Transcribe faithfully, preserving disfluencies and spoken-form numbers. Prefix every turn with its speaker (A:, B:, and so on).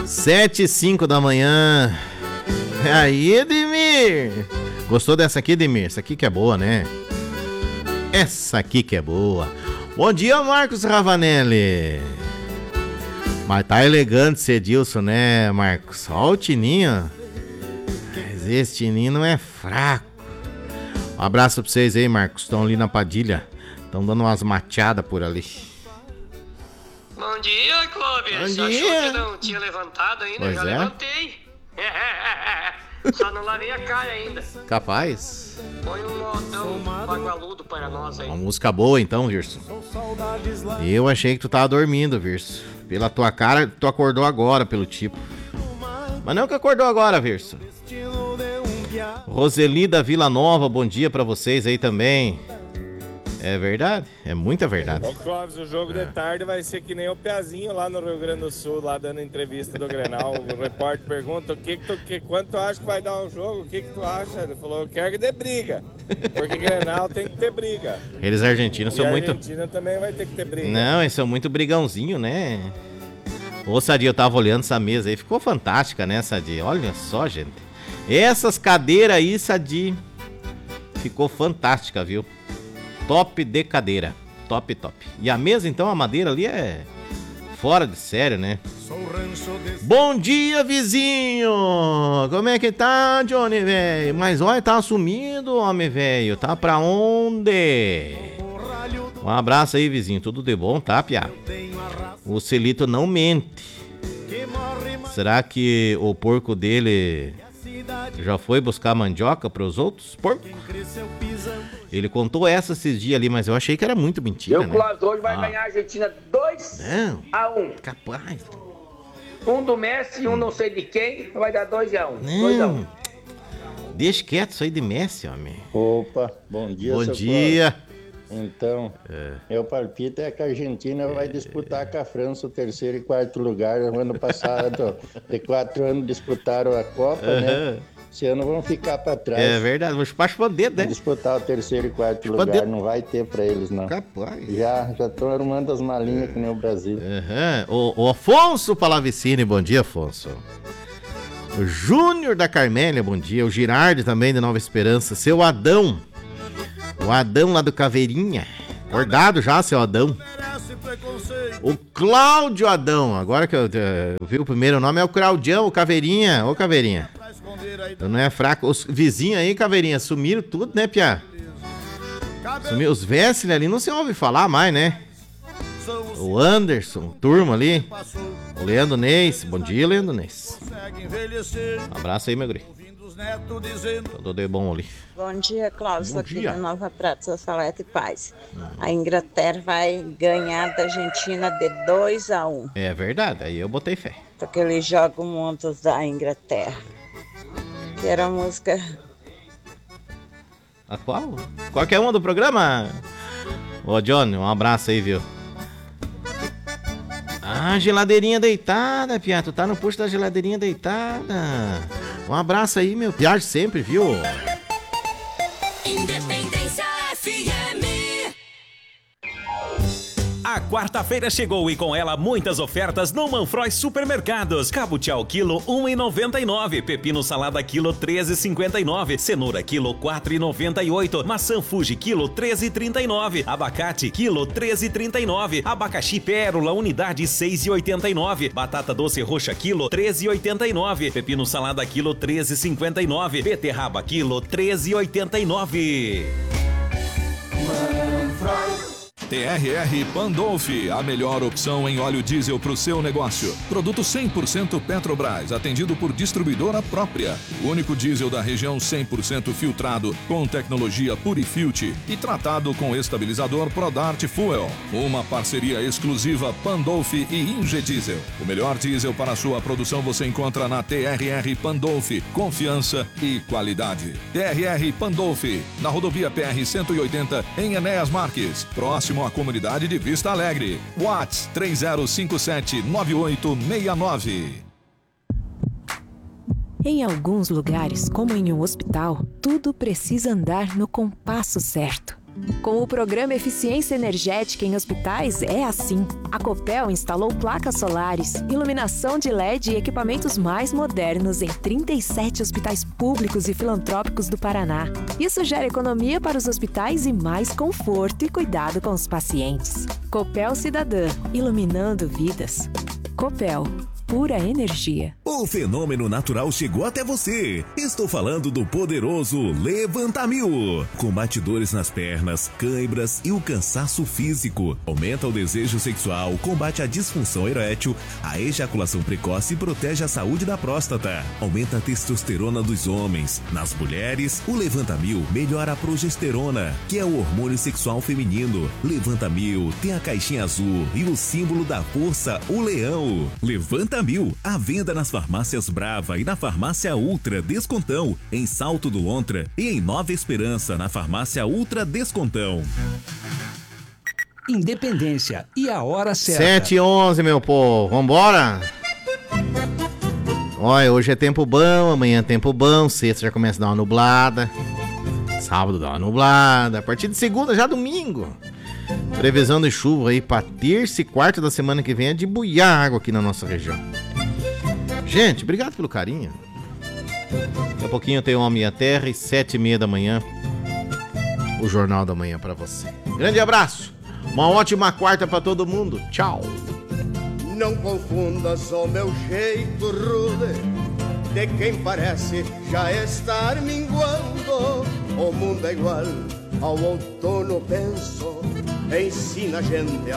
A: Sete e cinco da manhã. E aí, Edmir? Gostou dessa aqui, Edmir? Essa aqui que é boa, né? Essa aqui que é boa. Bom dia, Marcos Ravanelli. Mas tá elegante esse Edilson, né, Marcos? Ó o Tininho. Mas esse Tininho não é fraco. Um abraço pra vocês aí, Marcos. Estão ali na Padilha. Estão dando umas mateadas por ali.
B: Bom dia, Clóvis.
A: Bom dia.
B: Achou que não tinha levantado ainda?
A: Pois
B: Já
A: é.
B: levantei. Só não lavei a cara ainda.
A: Capaz.
B: Põe um modão bagualudo para nós aí.
A: Uma música boa então, Virso. Eu achei que tu tava dormindo, Virso. Pela tua cara, tu acordou agora, pelo tipo. Mas não que acordou agora, Virso. Roseli da Vila Nova, bom dia pra vocês aí também. É verdade? É muita verdade.
C: Ô Clóvis, o jogo é. de tarde vai ser que nem o Piazinho lá no Rio Grande do Sul, lá dando entrevista do Grenal. O repórter pergunta o que que tu, que, quanto tu acha que vai dar o jogo, o que que tu acha? Ele falou, eu quero que dê briga, porque Grenal tem que ter briga.
A: Eles argentinos
C: e
A: são
C: a
A: muito...
C: Argentina também vai ter que ter briga.
A: Não, eles são muito brigãozinho, né? Ô, Sadi, eu tava olhando essa mesa aí, ficou fantástica, né, Sadi? Olha só, gente. Essas cadeiras aí, Sadi, ficou fantástica, viu? Top de cadeira. Top, top. E a mesa, então, a madeira ali é fora de sério, né? Bom dia, vizinho! Como é que tá, Johnny, velho? Mas olha, tá sumido, homem, velho. Tá pra onde? Um abraço aí, vizinho. Tudo de bom, tá, piá? O Celito não mente. Será que o porco dele já foi buscar mandioca pros outros porcos? Ele contou essa esses dias ali, mas eu achei que era muito mentira,
D: E o
A: né?
D: Clóvis hoje vai
A: Ah.
D: ganhar a Argentina dois a um.
A: Capaz.
D: Um do Messi e um não sei de quem, vai dar dois a um. dois a um.
A: Não. Deixa quieto isso aí de Messi, homem.
E: Opa, bom dia,
A: Bom
E: seu
A: dia.
E: Clóvis. Então,
A: É.
E: meu palpite é que a Argentina vai disputar com a França o terceiro e quarto lugar. No ano passado, de quatro anos, disputaram a Copa,
A: Aham.
E: né? Esse ano vão ficar para trás.
A: É verdade, vou chupar o dedo, né?
E: Vão disputar o terceiro e quarto
A: Chupa
E: lugar,
A: dedo.
E: não vai ter para eles, não.
A: Capaz.
E: Já já estão arrumando as malinhas que nem o Brasil.
A: Aham. O, o Afonso Palavicini, bom dia, Afonso. O Júnior da Carmélia, bom dia. O Girardi também, de Nova Esperança. Seu Adão. O Adão lá do Caveirinha. Acordado já, seu Adão. O Cláudio Adão. Agora que eu, eu vi o primeiro nome é o Claudião, o Caveirinha. Ô, Caveirinha. Eu não é fraco. Os vizinhos aí, Caveirinha, sumiram tudo, né, Piá? Sumiu. Os Vessel ali não se ouve falar mais, né? O Anderson, turma ali. O Leandro Neis. Bom dia, Leandro Neis. Um abraço aí, meu guri. Tudo de bom ali.
F: Bom dia, Cláudio.
A: Bom
F: Aqui
A: dia.
F: da Nova Prata, Salete e Paz. A Inglaterra vai ganhar da Argentina de dois a um.
A: É verdade, aí eu botei fé.
F: Porque eles jogam muitos da Inglaterra. Que era a música.
A: A qual? Qualquer uma do programa? Ô, Johnny, um abraço aí, viu? Ah, geladeirinha deitada, Pia. Tu tá no posto da geladeirinha deitada. Um abraço aí, meu. Viagem sempre, viu?
G: Independência F M.
H: A quarta-feira chegou e com ela muitas ofertas no Manfroy Supermercados. Cabotial quilo um real e noventa e nove, pepino salada quilo treze reais e cinquenta e nove, cenoura quilo quatro reais e noventa e oito, maçã Fuji quilo treze reais e trinta e nove, abacate quilo treze reais e trinta e nove, abacaxi Pérola unidade seis reais e oitenta e nove, batata doce roxa quilo treze reais e oitenta e nove, pepino salada quilo treze reais e cinquenta e nove, beterraba quilo treze reais e oitenta e nove.
I: T R R Pandolfi, a melhor opção em óleo diesel para o seu negócio. Produto cem por cento Petrobras, atendido por distribuidora própria. O único diesel da região cem por cento filtrado, com tecnologia Purifilt e tratado com estabilizador Prodart Fuel. Uma parceria exclusiva Pandolfi e Ingediesel. O melhor diesel para a sua produção você encontra na T R R Pandolfi. Confiança e qualidade. T R R Pandolfi, na rodovia P R cento e oitenta, em Enéas Marques, próximo à comunidade de Vista Alegre. WhatsApp três zero cinco sete nove oito seis nove.
J: Em alguns lugares, como em um hospital, tudo precisa andar no compasso certo. Com o programa Eficiência Energética em Hospitais, é assim. A Copel instalou placas solares, iluminação de L E D e equipamentos mais modernos em trinta e sete hospitais públicos e filantrópicos do Paraná. Isso gera economia para os hospitais e mais conforto e cuidado com os pacientes. Copel Cidadã, iluminando vidas. Copel. Pura energia.
K: O fenômeno natural chegou até você. Estou falando do poderoso Levantamil. Combate dores nas pernas, cãibras e o cansaço físico. Aumenta o desejo sexual, combate a disfunção erétil, a ejaculação precoce e protege a saúde da próstata. Aumenta a testosterona dos homens. Nas mulheres, o Levantamil melhora a progesterona, que é o hormônio sexual feminino. Levantamil tem a caixinha azul e o símbolo da força, o leão. Levantamil. À venda nas farmácias Brava e na farmácia Ultra Descontão, em Salto do Lontra e em Nova Esperança, na farmácia Ultra Descontão.
L: Independência e a hora certa.
A: sete e onze, meu povo. Vambora? Olha, hoje é tempo bom, amanhã é tempo bom, sexta já começa a dar uma nublada, sábado dá uma nublada, a partir de segunda já domingo. Previsão de chuva aí pra terça e quarta da semana que vem é de buiar água aqui na nossa região. Gente, obrigado pelo carinho. Daqui a pouquinho tem Homem e a Terra e sete e meia da manhã o Jornal da Manhã pra você. Grande abraço, uma ótima quarta pra todo mundo. Tchau.
M: Não confundas o meu jeito rude de quem parece já estar minguando. O mundo é igual ao outono, penso, ensina a gente a